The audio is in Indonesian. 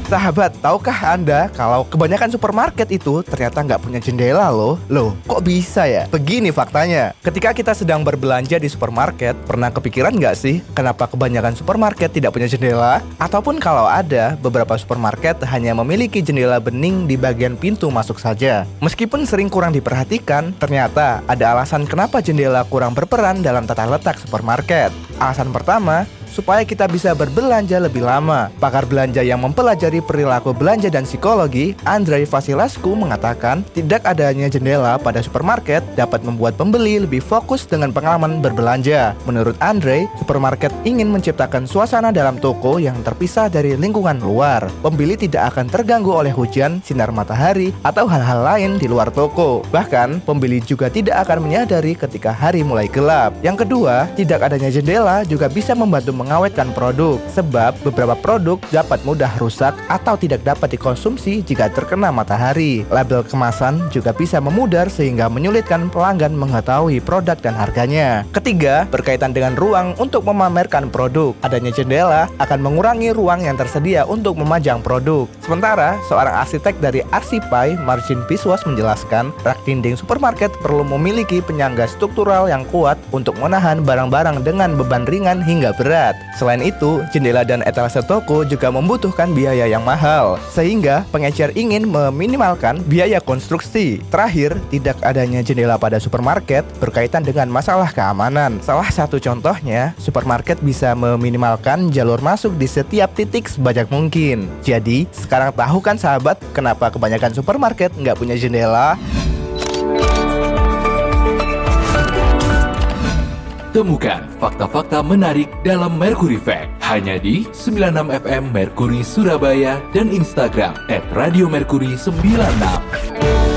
Sahabat, tahukah Anda kalau kebanyakan supermarket itu ternyata nggak punya jendela loh? Loh, kok bisa ya? Begini faktanya. Ketika kita sedang berbelanja di supermarket, pernah kepikiran nggak sih kenapa kebanyakan supermarket tidak punya jendela? Ataupun kalau ada, beberapa supermarket hanya memiliki jendela bening di bagian pintu masuk saja. Meskipun sering kurang diperhatikan, ternyata ada alasan kenapa jendela kurang berperan dalam tata letak supermarket. Alasan pertama, supaya kita bisa berbelanja lebih lama. Pakar belanja yang mempelajari perilaku belanja dan psikologi, Andrei Vasilescu mengatakan, tidak adanya jendela pada supermarket dapat membuat pembeli lebih fokus dengan pengalaman berbelanja. Menurut Andrei, supermarket ingin menciptakan suasana dalam toko yang terpisah dari lingkungan luar. Pembeli tidak akan terganggu oleh hujan, sinar matahari, atau hal-hal lain di luar toko. Bahkan, pembeli juga tidak akan menyadari ketika hari mulai gelap. Yang kedua, tidak adanya jendela juga bisa membantu mengawetkan produk, sebab beberapa produk dapat mudah rusak atau tidak dapat dikonsumsi jika terkena matahari. Label kemasan juga bisa memudar sehingga menyulitkan pelanggan mengetahui produk dan harganya. Ketiga, berkaitan dengan ruang untuk memamerkan produk. Adanya jendela akan mengurangi ruang yang tersedia untuk memajang produk. Sementara, seorang arsitek dari Arsipai, Marcin Biswas menjelaskan, rak dinding supermarket perlu memiliki penyangga struktural yang kuat untuk menahan barang-barang dengan beban ringan hingga berat. Selain itu, jendela dan etalase toko juga membutuhkan biaya yang mahal, sehingga pengecer ingin meminimalkan biaya konstruksi. Terakhir, tidak adanya jendela pada supermarket berkaitan dengan masalah keamanan. Salah satu contohnya, supermarket bisa meminimalkan jalur masuk di setiap titik sebanyak mungkin. Jadi, sekarang tahu kan sahabat, kenapa kebanyakan supermarket nggak punya jendela? Temukan fakta-fakta menarik dalam Mercury Fact hanya di 96 FM Mercury Surabaya dan Instagram @radiomercury96.